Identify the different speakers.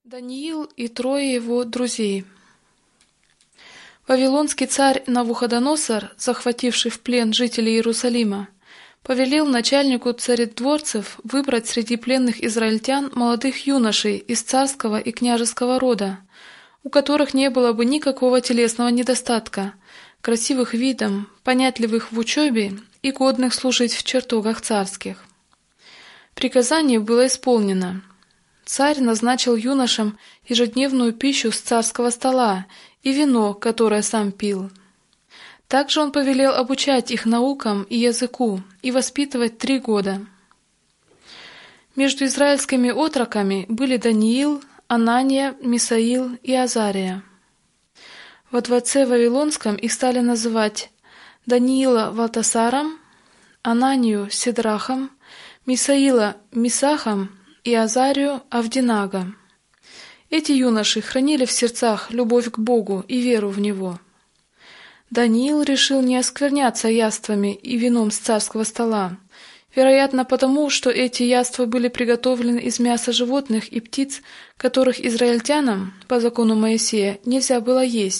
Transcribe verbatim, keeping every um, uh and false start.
Speaker 1: Даниил и трое его друзей. Вавилонский царь Навуходоносор, захвативший в плен жителей Иерусалима, повелел начальнику царедворцев выбрать среди пленных израильтян молодых юношей из царского и княжеского рода, у которых не было бы никакого телесного недостатка, красивых видом, понятливых в учебе и годных служить в чертогах царских. Приказание было исполнено. Царь назначил юношам ежедневную пищу с царского стола и вино, которое сам пил. Также он повелел обучать их наукам и языку и воспитывать три года. Между израильскими отроками были Даниил, Анания, Мисаил и Азария. Во дворце Вавилонском их стали называть Даниила Валтасаром, Ананию Сидрахом, Мисаила Мисахом и Азарию Авдинагом. Эти юноши хранили в сердцах любовь к Богу и веру в Него. Даниил решил не оскверняться яствами и вином с царского стола, вероятно потому, что эти яства были приготовлены из мяса животных и птиц, которых израильтянам, по закону Моисея, нельзя было есть.